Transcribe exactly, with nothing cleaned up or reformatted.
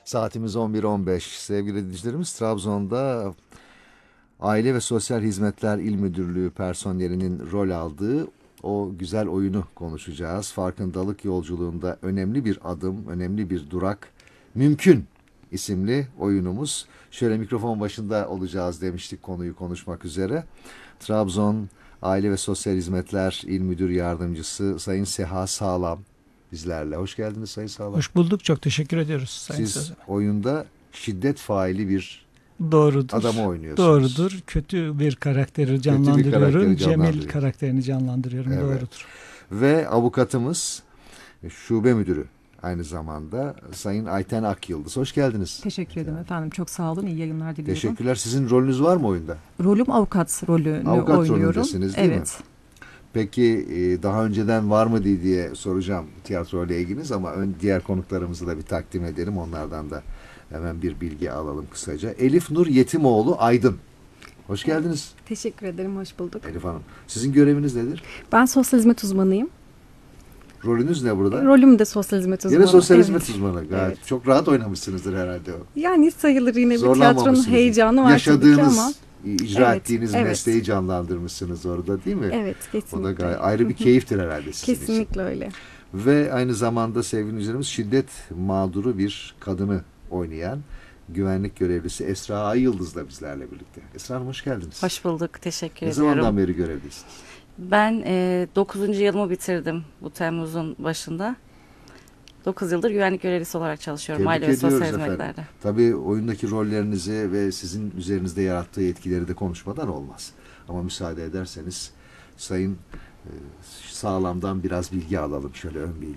Saatimiz on bir on beş. Sevgili dinleyicilerimiz, Trabzon'da Aile ve Sosyal Hizmetler İl Müdürlüğü personelinin rol aldığı o güzel oyunu konuşacağız. Farkındalık yolculuğunda önemli bir adım, önemli bir durak, Mümkün isimli oyunumuz. Şöyle mikrofon başında olacağız demiştik konuyu konuşmak üzere. Trabzon Aile ve Sosyal Hizmetler İl Müdür Yardımcısı Sayın Seha Sağlam bizlerle. Hoş geldiniz Sayın Sağlam. Hoş bulduk. Çok teşekkür ediyoruz Sayın Siz Sezen. oyunda şiddet faili bir Doğrudur. adamı oynuyorsunuz. Doğrudur. Kötü bir karakteri canlandırıyorum. karakteri Cemil canlandırıyor. karakterini canlandırıyorum. Evet. Doğrudur. Ve avukatımız, şube müdürü aynı zamanda Sayın Ayten Akyıldız. Hoş geldiniz. Teşekkür ederim efendim. Çok sağ olun. İyi yayınlar diliyorum. Teşekkürler. Sizin rolünüz var mı oyunda? Rolüm avukat rolünü Avukat oynuyorum. rolündesiniz değil mi? Evet. Peki daha önceden var mı diye, diye soracağım tiyatro ile ilginiz ama ön, diğer konuklarımızı da bir takdim edelim. Onlardan da hemen bir bilgi alalım kısaca. Elif Nur Yetimoğlu Aydın. Hoş geldiniz. Teşekkür ederim, hoş bulduk. Elif Hanım. Sizin göreviniz nedir? Ben sosyal hizmet uzmanıyım. Rolünüz ne burada? Rolüm de sosyal hizmet uzmanı. Yine sosyal Evet. hizmet uzmanı. Gayet Evet. çok rahat oynamışsınızdır herhalde o. Yani sayılır, yine bir Zorlanmamışsınız. tiyatronun heyecanı var tabii ki Yaşadığınız, ama. icra Evet, ettiğiniz evet. mesleği canlandırmışsınız orada değil mi? Evet, O kesinlikle. da gayet ayrı bir keyiftir herhalde sizin için. Kesinlikle öyle. Ve aynı zamanda sevgili izleyicilerimiz şiddet mağduru bir kadını oynayan güvenlik görevlisi Esra Ayıldız da bizlerle birlikte. Esra Hanım hoş geldiniz. Hoş bulduk. Teşekkür Ne ediyorum. zamandan beri görevlisiniz? Ben e, dokuzuncu yılımı bitirdim bu Temmuz'un başında. dokuz yıldır güvenlik görevlisi olarak çalışıyorum. Tebrik Aile ve ediyoruz sosyal efendim. hizmetlerde. Tabii oyundaki rollerinizi ve sizin üzerinizde yarattığı etkileri de konuşmadan olmaz. Ama müsaade ederseniz Sayın e, Sağlam'dan biraz bilgi alalım. Şöyle ön bilgi.